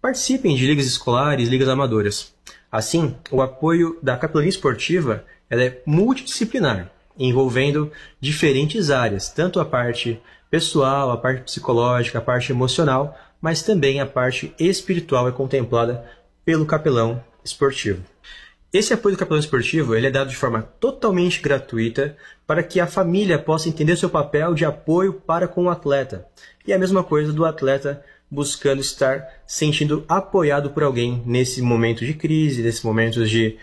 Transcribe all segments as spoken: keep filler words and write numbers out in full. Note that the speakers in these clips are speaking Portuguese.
participem de ligas escolares, ligas amadoras. Assim, o apoio da capelania esportiva ela é multidisciplinar, envolvendo diferentes áreas, tanto a parte pessoal, a parte psicológica, a parte emocional, mas também a parte espiritual é contemplada pelo capelão esportivo. Esse apoio do capelão esportivo ele é dado de forma totalmente gratuita para que a família possa entender seu papel de apoio para com o atleta. E a mesma coisa do atleta buscando estar sentindo apoiado por alguém nesse momento de crise, nesses momentos de,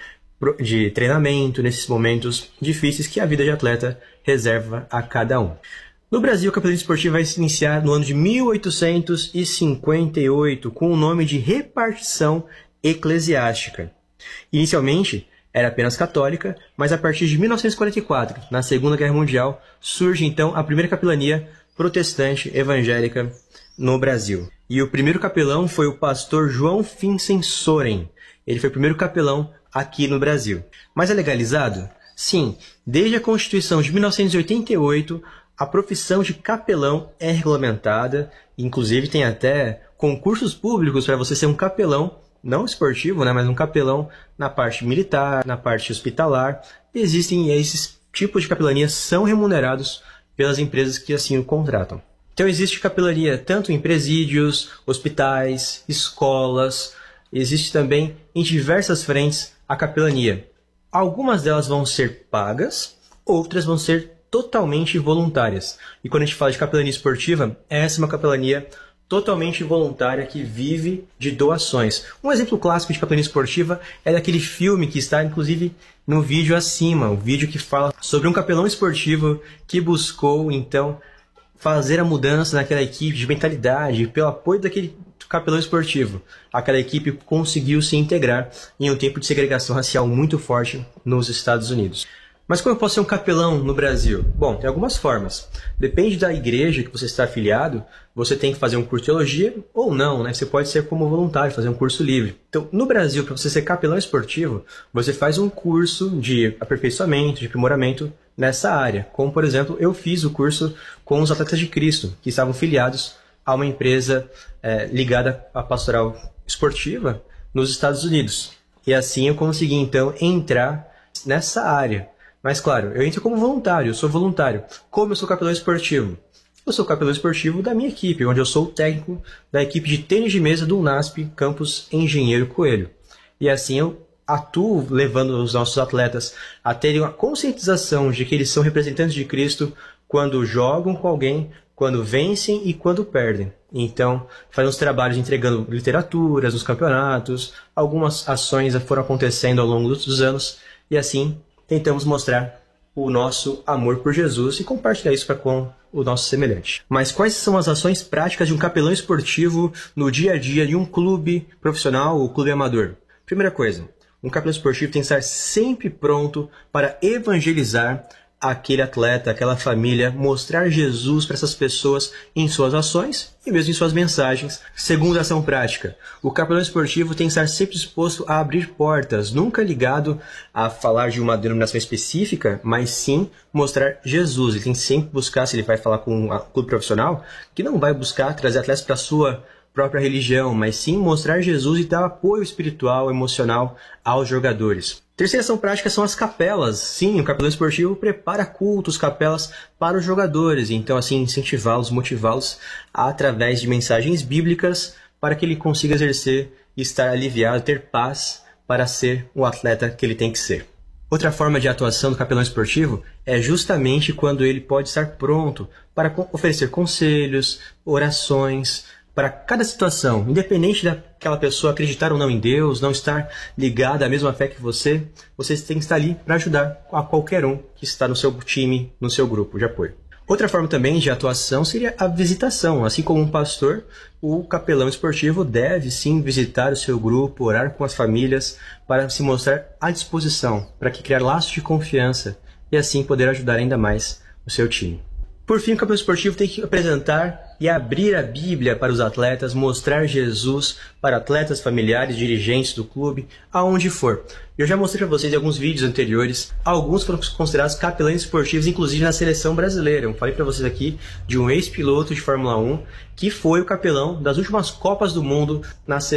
de treinamento, nesses momentos difíceis que a vida de atleta reserva a cada um. No Brasil, a capelania esportiva vai se iniciar no ano de mil oitocentos e cinquenta e oito com o nome de repartição eclesiástica. Inicialmente, era apenas católica, mas a partir de mil novecentos e quarenta e quatro, na Segunda Guerra Mundial, surge então a primeira capelania protestante evangélica no Brasil. E o primeiro capelão foi o pastor João Finsen Soren. Ele foi o primeiro capelão aqui no Brasil. Mas é legalizado? Sim. Desde a Constituição de mil novecentos e oitenta e oito, a profissão de capelão é regulamentada. Inclusive tem até concursos públicos para você ser um capelão, não esportivo, né, mas um capelão na parte militar, na parte hospitalar. Existem esses tipos de capelanias são remunerados pelas empresas que assim o contratam. Então existe capelania tanto em presídios, hospitais, escolas, existe também em diversas frentes a capelania. Algumas delas vão ser pagas, outras vão ser totalmente voluntárias. E quando a gente fala de capelania esportiva, essa é uma capelania totalmente voluntária que vive de doações. Um exemplo clássico de capelania esportiva é daquele filme que está inclusive no vídeo acima, o vídeo que fala sobre um capelão esportivo que buscou então fazer a mudança naquela equipe de mentalidade, pelo apoio daquele capelão esportivo. Aquela equipe conseguiu se integrar em um tempo de segregação racial muito forte nos Estados Unidos. Mas como eu posso ser um capelão no Brasil? Bom, tem algumas formas. Depende da igreja que você está afiliado, você tem que fazer um curso de teologia ou não, né? Você pode ser como voluntário, fazer um curso livre. Então, no Brasil, para você ser capelão esportivo, você faz um curso de aperfeiçoamento, de aprimoramento nessa área. Como, por exemplo, eu fiz o curso com os Atletas de Cristo, que estavam filiados a uma empresa é, ligada à pastoral esportiva nos Estados Unidos. E assim eu consegui, então, entrar nessa área. Mas, claro, eu entro como voluntário, eu sou voluntário. Como eu sou capelão esportivo? Eu sou capelão esportivo da minha equipe, onde eu sou o técnico da equipe de tênis de mesa do UNASP, Campus Engenheiro Coelho. E assim eu atuo levando os nossos atletas a terem uma conscientização de que eles são representantes de Cristo quando jogam com alguém, quando vencem e quando perdem. Então, faz uns trabalhos entregando literaturas nos campeonatos, algumas ações foram acontecendo ao longo dos anos, e assim tentamos mostrar o nosso amor por Jesus e compartilhar isso para com o nosso semelhante. Mas quais são as ações práticas de um capelão esportivo no dia a dia de um clube profissional ou clube amador? Primeira coisa, um capelão esportivo tem que estar sempre pronto para evangelizar aquele atleta, aquela família, mostrar Jesus para essas pessoas em suas ações e mesmo em suas mensagens. Segunda ação prática, o capelão esportivo tem que estar sempre disposto a abrir portas, nunca ligado a falar de uma denominação específica, mas sim mostrar Jesus. Ele tem que sempre buscar, se ele vai falar com um clube profissional, que não vai buscar trazer atletas para a sua própria religião, mas sim mostrar Jesus e dar apoio espiritual, emocional aos jogadores. Terceira ação prática são as capelas. Sim, o capelão esportivo prepara cultos, capelas para os jogadores. Então, assim, incentivá-los, motivá-los através de mensagens bíblicas para que ele consiga exercer e estar aliviado, ter paz para ser o atleta que ele tem que ser. Outra forma de atuação do capelão esportivo é justamente quando ele pode estar pronto para oferecer conselhos, orações, para cada situação, independente daquela pessoa acreditar ou não em Deus, não estar ligada à mesma fé que você, você tem que estar ali para ajudar a qualquer um que está no seu time, no seu grupo de apoio. Outra forma também de atuação seria a visitação. Assim como um pastor, o capelão esportivo deve sim visitar o seu grupo, orar com as famílias para se mostrar à disposição, para que criar laços de confiança e assim poder ajudar ainda mais o seu time. Por fim, o capelão esportivo tem que apresentar e abrir a Bíblia para os atletas, mostrar Jesus para atletas, familiares, dirigentes do clube, aonde for. Eu já mostrei para vocês em alguns vídeos anteriores, alguns foram considerados capelães esportivos, inclusive na seleção brasileira. Eu falei para vocês aqui de um ex-piloto de Fórmula um, que foi o capelão das últimas Copas do Mundo na